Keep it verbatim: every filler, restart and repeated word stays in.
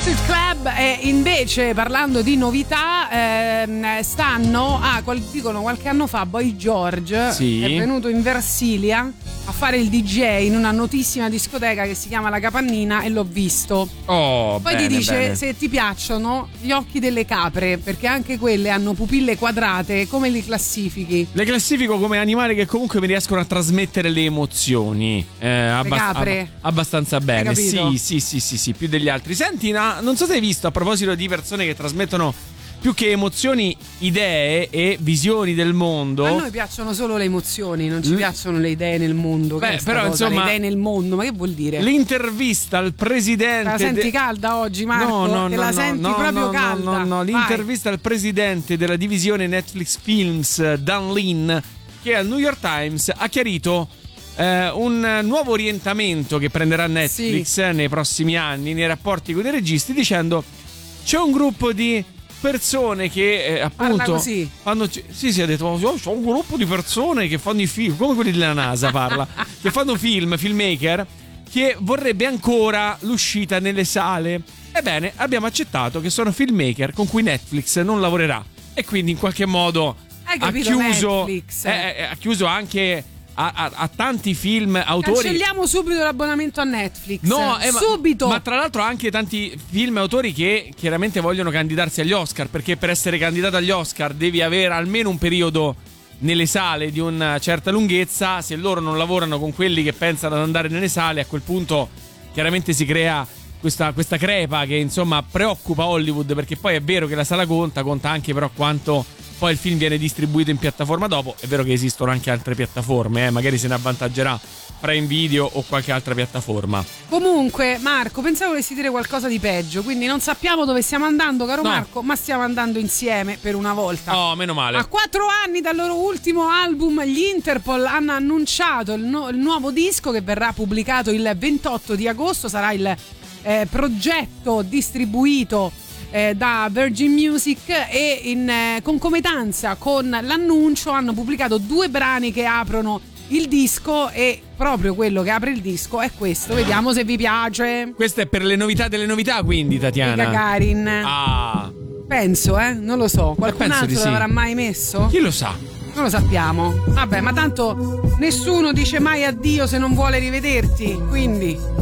Suite Club. E invece, parlando di novità, ehm, stanno ah, qual- dicono qualche anno fa Boy George sì. è venuto in Versilia a fare il D J in una notissima discoteca che si chiama La Capannina e l'ho visto. Oh, poi bene, ti dice bene. se ti piacciono gli occhi delle capre, perché anche quelle hanno pupille quadrate. Come li classifichi? Le classifico come animali che comunque mi riescono a trasmettere le emozioni eh, abbast- capre. ab- abbastanza bene. Sì, sì, sì, sì, sì, più degli altri. Senti, na- non so se hai visto, a proposito di persone che trasmettono più che emozioni, idee e visioni del mondo. A noi piacciono solo le emozioni, non ci L- piacciono le idee nel mondo. Beh, che è sta però, cosa? insomma, le idee nel mondo, ma che vuol dire? L'intervista al presidente. La senti de- calda oggi, Marco? No, no, Te no, la no, senti no, proprio no, calda? No, no, no. Vai. L'intervista al presidente della divisione Netflix Films, Dan Lin, che al New York Times ha chiarito eh, un nuovo orientamento che prenderà Netflix Sì. nei prossimi anni nei rapporti con i registi, dicendo c'è un gruppo di persone che eh, appunto Parla così. fanno, sì sì ha detto oh, c'è un gruppo di persone che fanno i film come quelli della NASA parla che fanno film, filmmaker, che vorrebbe ancora l'uscita nelle sale. Ebbene, abbiamo accettato che sono filmmaker con cui Netflix non lavorerà e quindi in qualche modo Hai ha capito, chiuso Netflix? eh, eh, ha chiuso anche a, a, a tanti film autori. Cancelliamo subito l'abbonamento a Netflix. No, eh, ma- subito. Ma tra l'altro anche tanti film e autori che chiaramente vogliono candidarsi agli Oscar, perché per essere candidato agli Oscar devi avere almeno un periodo nelle sale di una certa lunghezza. Se loro non lavorano con quelli che pensano ad andare nelle sale, a quel punto chiaramente si crea questa, questa crepa che insomma preoccupa Hollywood, perché poi è vero che la sala conta, conta anche però quanto poi il film viene distribuito in piattaforma dopo. È vero che esistono anche altre piattaforme, eh, magari se ne avvantaggerà Prime Video o qualche altra piattaforma. Comunque, Marco, pensavo volessi dire qualcosa di peggio, quindi non sappiamo dove stiamo andando, caro No. Marco, ma stiamo andando insieme per una volta. Oh, meno male. A quattro anni dal loro ultimo album, gli Interpol hanno annunciato il, nu- il nuovo disco che verrà pubblicato il ventotto di agosto. Sarà il eh, progetto distribuito eh, da Virgin Music e in eh, concomitanza con l'annuncio hanno pubblicato due brani che aprono il disco, e proprio quello che apre il disco è questo. Vediamo se vi piace. Questo è per le novità delle novità, quindi, Di Tatiana. Gagarin. Ah, Penso, eh, non lo so. Qualcun penso altro di sì. l'avrà mai messo? chi lo sa? Non lo sappiamo. Vabbè, ma tanto nessuno dice mai addio se non vuole rivederti, quindi